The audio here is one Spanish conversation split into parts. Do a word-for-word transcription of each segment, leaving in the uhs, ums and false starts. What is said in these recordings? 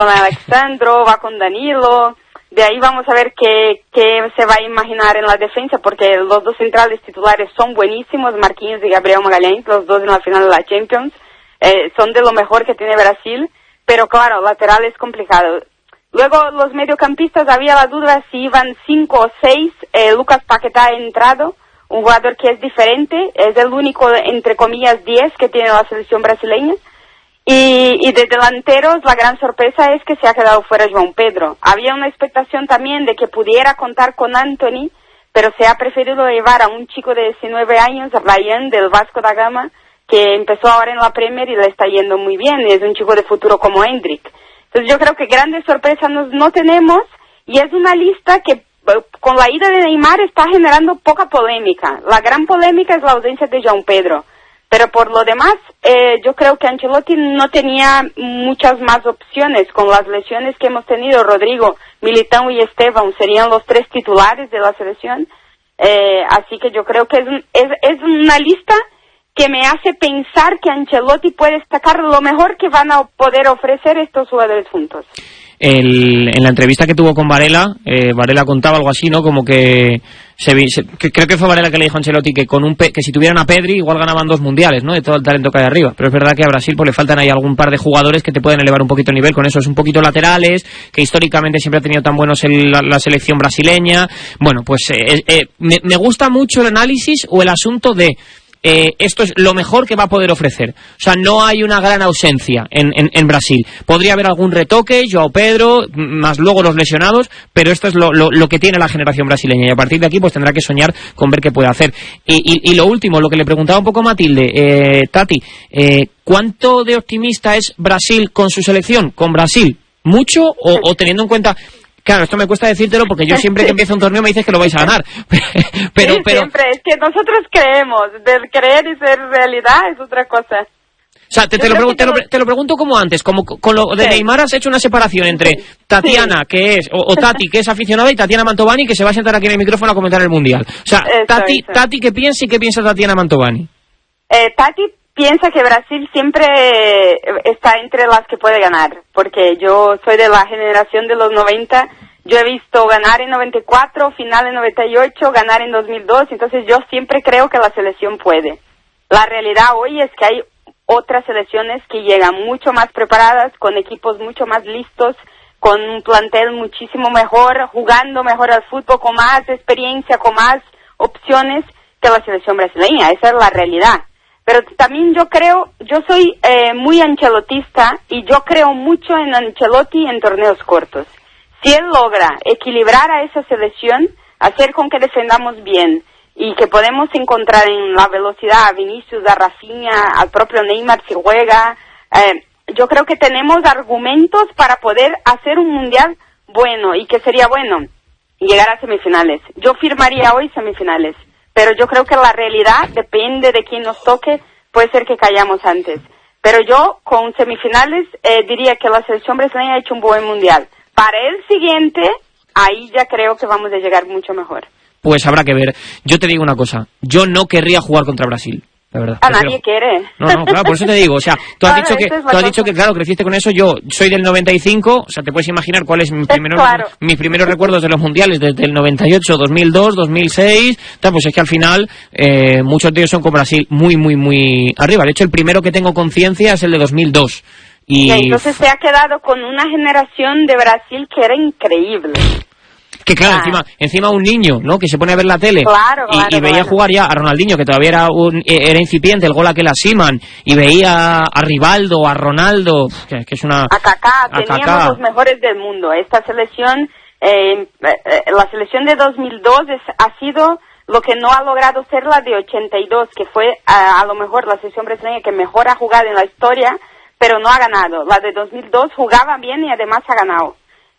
Alexandro, va con Danilo. De ahí vamos a ver qué, qué se va a imaginar en la defensa, porque los dos centrales titulares son buenísimos, Marquinhos y Gabriel Magalhães, los dos en la final de la Champions. Eh, son de lo mejor que tiene Brasil, pero claro, lateral es complicado. Luego los mediocampistas, había la duda si iban cinco o seis. eh, Lucas Paquetá ha entrado, un jugador que es diferente, es el único, entre comillas, diez que tiene la selección brasileña. Y, y de delanteros, la gran sorpresa es que se ha quedado fuera João Pedro. Había una expectación también de que pudiera contar con Antony, pero se ha preferido llevar a un chico de diecinueve años, Ryan, del Vasco da Gama, que empezó ahora en la Premier y le está yendo muy bien. Es un chico de futuro como Hendrik. Entonces yo creo que grandes sorpresas no, no tenemos, y es una lista que con la ida de Neymar está generando poca polémica. La gran polémica es la ausencia de João Pedro. Pero por lo demás, eh, yo creo que Ancelotti no tenía muchas más opciones. Con las lesiones que hemos tenido, Rodrigo, Militão y Esteban serían los tres titulares de la selección. Eh, así que yo creo que es, es, es una lista que me hace pensar que Ancelotti puede sacar lo mejor que van a poder ofrecer estos jugadores juntos. El, en la entrevista que tuvo con Varela, eh, Varela contaba algo así, ¿no? Como que, se, se, que creo que fue Varela que le dijo a Ancelotti que con un que si tuvieran a Pedri igual ganaban dos mundiales, ¿no? De todo el talento que hay arriba. Pero es verdad que a Brasil pues le faltan ahí algún par de jugadores que te pueden elevar un poquito el nivel, con esos un poquito laterales, que históricamente siempre ha tenido tan buenos el, la, la selección brasileña. Bueno, pues eh, eh, me, me gusta mucho el análisis o el asunto de Eh, esto es lo mejor que va a poder ofrecer. O sea, no hay una gran ausencia en, en, en Brasil. Podría haber algún retoque, João Pedro, más luego los lesionados, pero esto es lo, lo, lo que tiene la generación brasileña, y a partir de aquí pues tendrá que soñar con ver qué puede hacer. Y, y, y lo último, lo que le preguntaba un poco a Matilde, eh, Tati, eh, ¿cuánto de optimista es Brasil con su selección? ¿Con Brasil? ¿Mucho? O, o teniendo en cuenta... Claro, esto me cuesta decírtelo porque yo siempre que empiezo un torneo me dices que lo vais a ganar. pero, sí, pero... siempre, es que nosotros creemos, del creer y ser realidad es otra cosa. O sea, te, te, lo, pregu te, lo, te lo pregunto como antes, como con lo de sí. Neymar has hecho una separación entre Tatiana, sí. que es, o, o Tati, que es aficionada, y Tatiana Mantovani, que se va a sentar aquí en el micrófono a comentar el Mundial. O sea, eso, Tati, eso. Tati, ¿qué piensa y qué piensa Tatiana Mantovani? Eh, Tati piensa que Brasil siempre está entre las que puede ganar, porque yo soy de la generación de los noventa, yo he visto ganar en noventa y cuatro, final en noventa y ocho, ganar en dos mil dos, entonces yo siempre creo que la selección puede. La realidad hoy es que hay otras selecciones que llegan mucho más preparadas, con equipos mucho más listos, con un plantel muchísimo mejor, jugando mejor al fútbol, con más experiencia, con más opciones que la selección brasileña. Esa es la realidad. Pero también yo creo, yo soy eh, muy ancelotista y yo creo mucho en Ancelotti en torneos cortos. Si él logra equilibrar a esa selección, hacer con que defendamos bien y que podemos encontrar en la velocidad a Vinicius, a Rafinha, al propio Neymar si juega, eh, yo creo que tenemos argumentos para poder hacer un mundial bueno. ¿Y que sería bueno? Llegar a semifinales. Yo firmaría hoy semifinales. Pero yo creo que la realidad depende de quién nos toque, puede ser que callamos antes. Pero yo, con semifinales, eh, diría que la selección brasileña ha hecho un buen mundial. Para el siguiente, ahí ya creo que vamos a llegar mucho mejor. Pues habrá que ver. Yo te digo una cosa, yo no querría jugar contra Brasil. La verdad. A nadie quiere. No, no, claro, por eso te digo, o sea, tú has claro, dicho que, es tú has dicho que, claro, creciste con eso, yo soy del noventa y cinco, o sea, te puedes imaginar cuáles mis primeros, claro. mis primeros recuerdos de los mundiales, desde el noventa y ocho, dos mil dos, dos mil seis, tal, pues es que al final, eh, muchos de ellos son con Brasil muy, muy, muy arriba. De hecho, el primero que tengo conciencia es el de dos mil dos. Y, y entonces se ha quedado con una generación de Brasil que era increíble. Que claro, ah. encima encima un niño, ¿no? Que se pone a ver la tele claro, y, claro, y veía claro. jugar ya a Ronaldinho, que todavía era un, era incipiente, el gol aquel a Seaman, y veía a Rivaldo, a Ronaldo, que, que es una... A Kaká, a teníamos Kaká. los mejores del mundo. Esta selección, eh, eh, la selección de dos mil dos es, ha sido lo que no ha logrado ser la de ochenta y dos, que fue a, a lo mejor la selección brasileña que mejor ha jugado en la historia, pero no ha ganado. La de dos mil dos jugaba bien y además ha ganado.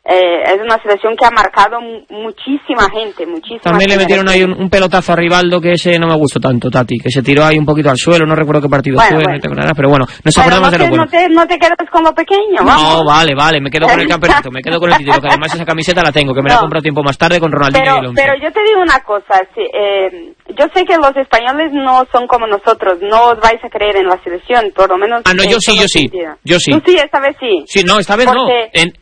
Eh, es una selección que ha marcado mu- muchísima gente, muchísima También le metieron ahí generación. un, un pelotazo a Rivaldo que ese no me gustó tanto, Tati, que se tiró ahí un poquito al suelo, no recuerdo qué partido Bueno, fue, bueno. no tengo nada, pero bueno, nos Bueno, acordamos no, de lo te, bueno. no, te, no te quedas con lo pequeño, No, vamos. vale, vale, me quedo con el campeonato, me quedo con el título, que además esa camiseta la tengo, que me la No. compro tiempo más tarde con Ronaldinho Pero, y el once. pero yo te digo una cosa, sí, eh, yo sé que los españoles no son como nosotros, no os vais a creer en la selección, por lo menos... Ah, no, yo en sí, todo yo sí, sentido. yo sí. Tú sí, esta vez sí. Sí, no, esta vez Porque- no. En,